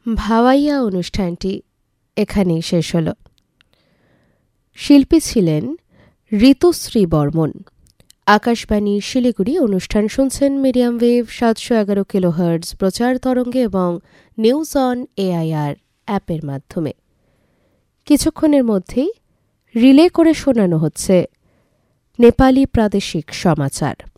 ভাওয়াইয়া অনুষ্ঠানটি এখানেই শেষ হল। শিল্পী ছিলেন ঋতুশ্রী বর্মন। আকাশবাণী শিলিগুড়ি অনুষ্ঠান শুনছেন মিডিয়াম ওয়েভ 711 কিলোহার্টজ প্রচার তরঙ্গে এবং নিউজ অন এআইআর অ্যাপের মাধ্যমে। কিছুক্ষণের মধ্যেই রিলে করে শোনানো হচ্ছে নেপালি প্রাদেশিক সমাচার।